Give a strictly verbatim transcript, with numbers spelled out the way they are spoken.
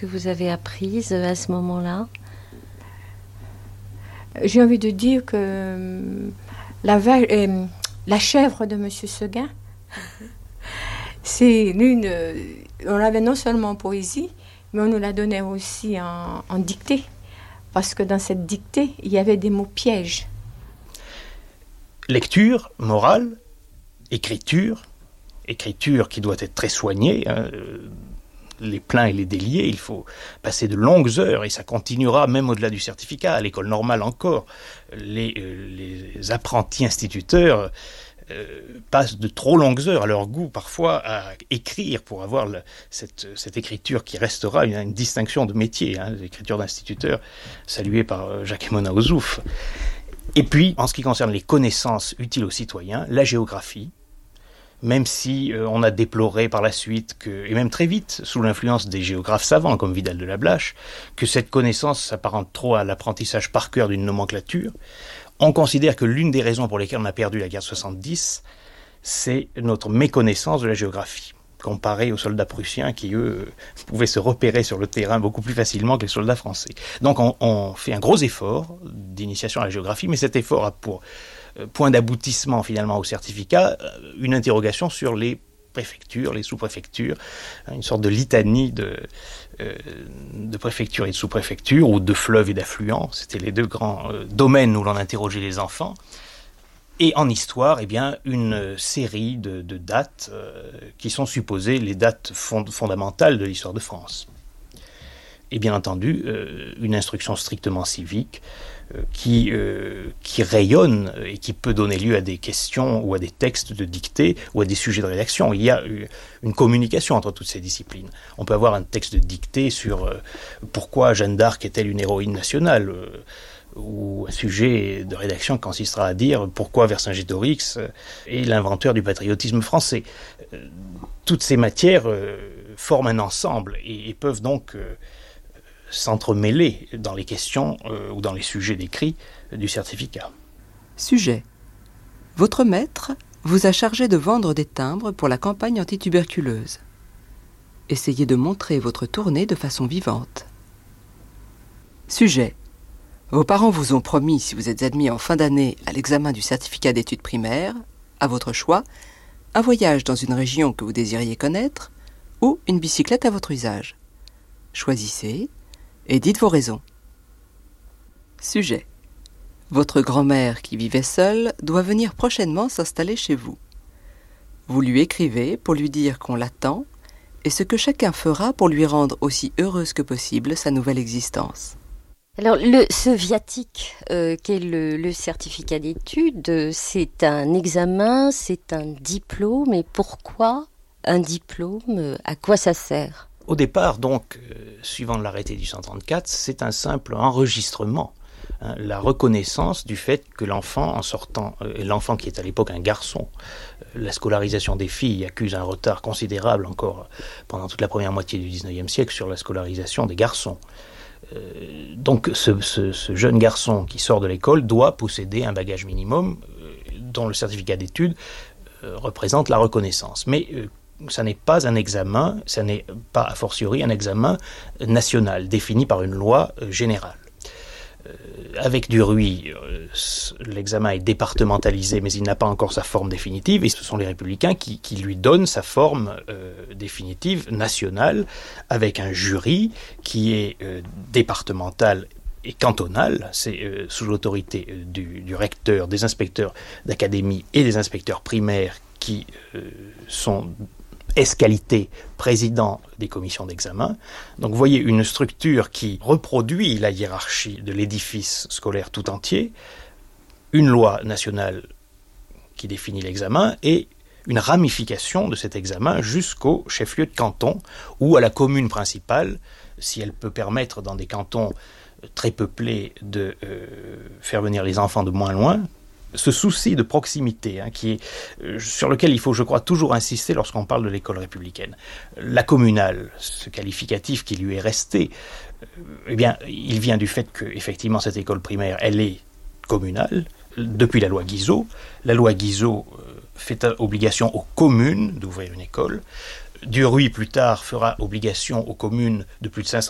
que vous avez apprises à ce moment-là ? J'ai envie de dire que la, va- euh, la chèvre de Monsieur Seguin, c'est l'une. On l'avait non seulement en poésie, mais on nous la donnait aussi en, en dictée. Parce que dans cette dictée, il y avait des mots pièges. Lecture, morale, écriture, écriture qui doit être très soignée, hein, les pleins et les déliés, il faut passer de longues heures, et ça continuera même au-delà du certificat, à l'école normale encore. Les, euh, les apprentis instituteurs euh, passent de trop longues heures à leur goût, parfois, à écrire pour avoir le, cette, cette écriture qui restera une, une distinction de métier, hein, l'écriture d'instituteur, saluée par Jacques-Aimon Aozouf. Et puis, en ce qui concerne les connaissances utiles aux citoyens, la géographie, même si euh, on a déploré par la suite, que, et même très vite, sous l'influence des géographes savants comme Vidal de la Blache, que cette connaissance s'apparente trop à l'apprentissage par cœur d'une nomenclature, on considère que l'une des raisons pour lesquelles on a perdu la guerre de soixante-dix, c'est notre méconnaissance de la géographie, comparée aux soldats prussiens qui, eux, pouvaient se repérer sur le terrain beaucoup plus facilement que les soldats français. Donc on, on fait un gros effort d'initiation à la géographie, mais cet effort a pour point d'aboutissement finalement au certificat, une interrogation sur les préfectures, les sous-préfectures, une sorte de litanie de, euh, de préfectures et de sous-préfectures, ou de fleuves et d'affluents. C'était les deux grands euh, domaines où l'on interrogeait les enfants. Et en histoire, eh bien, une série de, de dates euh, qui sont supposées les dates fond- fondamentales de l'histoire de France. Et bien entendu, euh, une instruction strictement civique, Qui, euh, qui rayonne et qui peut donner lieu à des questions ou à des textes de dictée ou à des sujets de rédaction. Il y a une communication entre toutes ces disciplines. On peut avoir un texte de dictée sur euh, pourquoi Jeanne d'Arc est-elle une héroïne nationale, euh, ou un sujet de rédaction qui consistera à dire pourquoi Vercingétorix est l'inventeur du patriotisme français. Euh, toutes ces matières euh, forment un ensemble et, et peuvent donc euh, s'entremêler dans les questions euh, ou dans les sujets décrits euh, du certificat. Sujet. Votre maître vous a chargé de vendre des timbres pour la campagne antituberculeuse. Essayez de montrer votre tournée de façon vivante. Sujet. Vos parents vous ont promis, si vous êtes admis en fin d'année à l'examen du certificat d'études primaires, à votre choix, un voyage dans une région que vous désiriez connaître ou une bicyclette à votre usage. Choisissez et dites vos raisons. Sujet. Votre grand-mère qui vivait seule doit venir prochainement s'installer chez vous. Vous lui écrivez pour lui dire qu'on l'attend et ce que chacun fera pour lui rendre aussi heureuse que possible sa nouvelle existence. Alors, le, ce viatique, euh, qui est le, le certificat d'études, c'est un examen, c'est un diplôme. Et pourquoi un diplôme ? À quoi ça sert ? Au départ, donc, euh, suivant l'arrêté du cent trente-quatre, c'est un simple enregistrement, hein, la reconnaissance du fait que l'enfant, en sortant, euh, l'enfant qui est à l'époque un garçon, euh, la scolarisation des filles accuse un retard considérable encore pendant toute la première moitié du dix-neuvième siècle sur la scolarisation des garçons. Euh, donc ce, ce, ce jeune garçon qui sort de l'école doit posséder un bagage minimum euh, dont le certificat d'études euh, représente la reconnaissance. Mais euh, ça n'est pas un examen, ça n'est pas a fortiori un examen national défini par une loi euh, générale. Euh, avec Duruy, euh, l'examen est départementalisé, mais il n'a pas encore sa forme définitive, et ce sont les Républicains qui, qui lui donnent sa forme euh, définitive nationale, avec un jury qui est euh, départemental et cantonal, c'est euh, sous l'autorité euh, du, du recteur, des inspecteurs d'académie et des inspecteurs primaires qui euh, sont ès-qualité président des commissions d'examen. Donc vous voyez une structure qui reproduit la hiérarchie de l'édifice scolaire tout entier, une loi nationale qui définit l'examen et une ramification de cet examen jusqu'au chef-lieu de canton ou à la commune principale, si elle peut permettre dans des cantons très peuplés de euh, faire venir les enfants de moins loin. Ce souci de proximité, hein, qui est, euh, sur lequel il faut, je crois, toujours insister lorsqu'on parle de l'école républicaine. La communale, ce qualificatif qui lui est resté, euh, eh bien, il vient du fait que, effectivement, cette école primaire, elle est communale, depuis la loi Guizot. La loi Guizot euh, fait obligation aux communes d'ouvrir une école. Duruy, plus tard, fera obligation aux communes de plus de cinq